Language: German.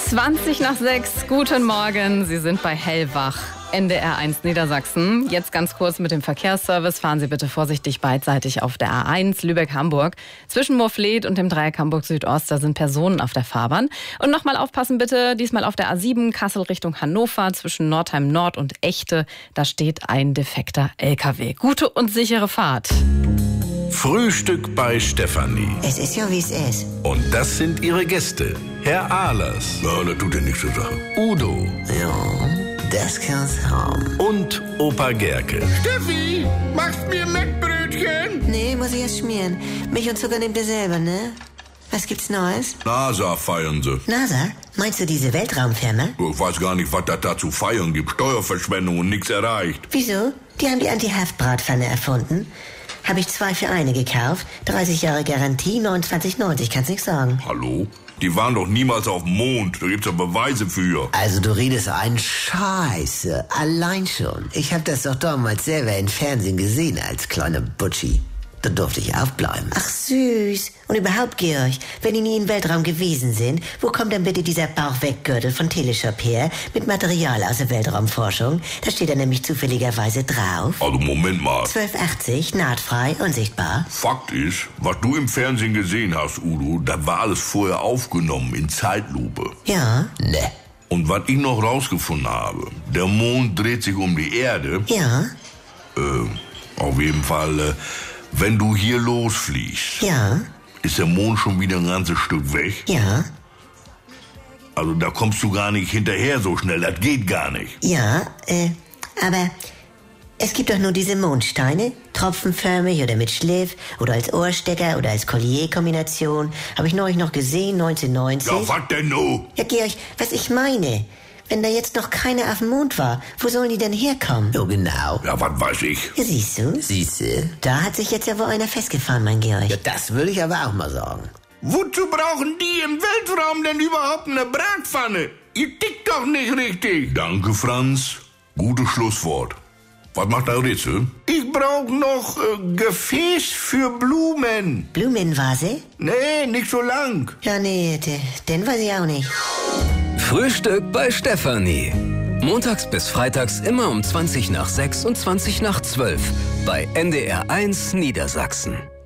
20 nach 6, guten Morgen, Sie sind bei Hellwach, NDR 1 Niedersachsen. Jetzt ganz kurz mit dem Verkehrsservice. Fahren Sie bitte vorsichtig beidseitig auf der A1 Lübeck-Hamburg. Zwischen Moorfleet und dem Dreieck Hamburg-Südost, da sind Personen auf der Fahrbahn. Und nochmal aufpassen bitte, diesmal auf der A7 Kassel Richtung Hannover zwischen Nordheim Nord und Echte. Da steht ein defekter LKW. Gute und sichere Fahrt. Frühstück bei Stefanie. Es ist ja, wie es ist. Und das sind ihre Gäste. Herr Ahlers. Ja, das tut ja nichts zur Sache. Udo. Ja, das kann's haben. Und Opa Gerke. Steffi, machst mir Mettbrötchen? Nee, muss ich erst schmieren. Milch und Zucker nehmt ihr selber, ne? Was gibt's Neues? NASA feiern sie. NASA? Meinst du diese Weltraumfirma? Ich weiß gar nicht, was das da zu feiern gibt. Steuerverschwendung und nichts erreicht. Wieso? Die haben die Anti-Haftbratpfanne erfunden. Habe ich 2 für 1 gekauft. 30 Jahre Garantie, 29,90. Kannst nix sagen. Hallo? Die waren doch niemals auf dem Mond. Da gibt's ja Beweise für. Also du redest einen Scheiße. Allein schon. Ich hab das doch damals selber im Fernsehen gesehen als kleiner Butschi. Da durfte ich aufbleiben. Ach süß. Und überhaupt, Georg, wenn die nie im Weltraum gewesen sind, wo kommt dann bitte dieser Bauchweggürtel von Teleshop her mit Material aus der Weltraumforschung? Da steht da nämlich zufälligerweise drauf. Also Moment mal. 1280, nahtfrei, unsichtbar. Fakt ist, was du im Fernsehen gesehen hast, Udo, das war alles vorher aufgenommen in Zeitlupe. Ja. Ne. Und was ich noch rausgefunden habe, der Mond dreht sich um die Erde. Ja. Auf jeden Fall, wenn du hier losfliegst, Ja. ist der Mond schon wieder ein ganzes Stück weg. Ja. Also da kommst du gar nicht hinterher so schnell, das geht gar nicht. Ja, aber es gibt doch nur diese Mondsteine, tropfenförmig oder mit Schliff oder als Ohrstecker oder als Collier-Kombination. Habe ich neulich noch gesehen, 1990. Ja, was denn nu? Ja, Georg, was ich meine, wenn da jetzt noch keiner auf dem Mond war, wo sollen die denn herkommen? So genau. Ja, was weiß ich. Ja, siehst du? Siehste? Da hat sich jetzt ja wohl einer festgefahren, mein Georg. Ja, das würde ich aber auch mal sagen. Wozu brauchen die im Weltraum denn überhaupt eine Bratpfanne? Ihr tickt doch nicht richtig. Danke, Franz. Gutes Schlusswort. Was macht der Ritze? Ich brauche noch Gefäß für Blumen. Blumenvase? Nee, nicht so lang. Ja, nee, den weiß ich auch nicht. Frühstück bei Stefanie. Montags bis freitags immer um 20 nach 6 und 20 nach 12 bei NDR 1 Niedersachsen.